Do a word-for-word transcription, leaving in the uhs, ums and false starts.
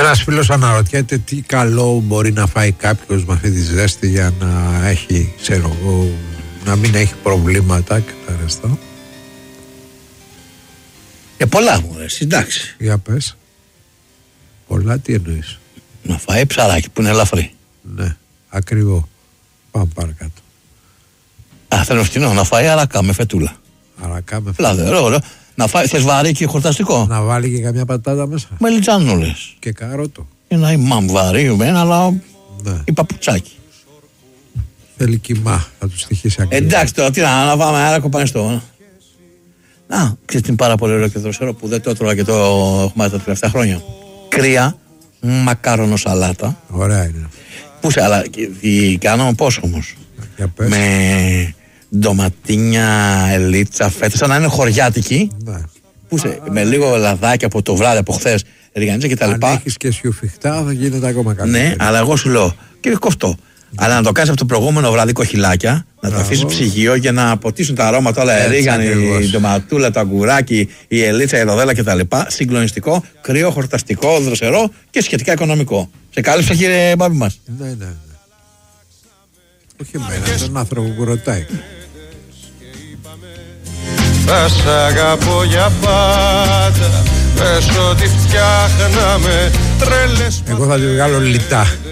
Ένας φίλος αναρωτιέται τι καλό μπορεί να φάει κάποιος με αυτή τη ζέστη για να έχει, ξέρω εγώ, να μην έχει προβλήματα και τα ρεστό. Ε, πολλά μου αρέσει, εντάξει. Για πες. Πολλά τι εννοείς? Να φάει ψαράκι που είναι ελαφρύ. Ναι, ακριβό. Πάμε παρακάτω. Α, θέλω φτηνό, να φάει αρακά με φετούλα. Αρακά με φετούλα. Λαδερό, ωραίο. Να φάει, θες βαρύ και χορταστικό. Να βάλει και καμιά πατάτα μέσα. Μελιτζάνολες. Και καρότο. Ένα ημάμ βαρύ, ένα, αλλά ναι. Η παπουτσάκι. Θέλει κοιμά, θα του στοιχήσει ακριβώς. Εντάξει τώρα, τι να, να πάμε άρακο πάνε στο. Να, ξέρεις τι είναι πάρα πολύ ωραίο και δροσερό που δεν το έτρωγα και το έχουμε τα τελευταία χρόνια. Κρύα, μακάρονο σαλάτα. Ωραία είναι. Πού σε, αλλά τι κάνω πώς όμως. Με ντοματίνια, ελίτσα, φέτα, σαν να είναι χωριάτικη. Ναι. Πού σε, με λίγο λαδάκι από το βράδυ, από χθες, ριγανίτσα και τα λοιπά. Αν έχεις και σιουφιχτά θα γίνεται ακόμα καλύτερα. Ναι, αλλά εγώ σου λέω, κύριε κοφτό. Αλλά να το κάνεις από το προηγούμενο βράδυ κοχυλάκια, να το αφήσεις ψυγείο για να αποτίσουν τα αρώματα όλα. Η ρίγανη, η ντοματούλα, το αγκουράκι, η ελίτσα, η ροδέλα κτλ. Συγκλονιστικό, κρύο, χορταστικό, δροσερό και σχετικά οικονομικό. Σε κάλυψα, κύριε Μπάμπη μας. Ναι, ναι, ναι. Όχι εμένα, τον άνθρωπο που ρωτάει. Θα σ' αγαπώ για πάντα. Πες ότι φτιάχναμε τρέλες. Εγώ θα τη βγάλω λιτά.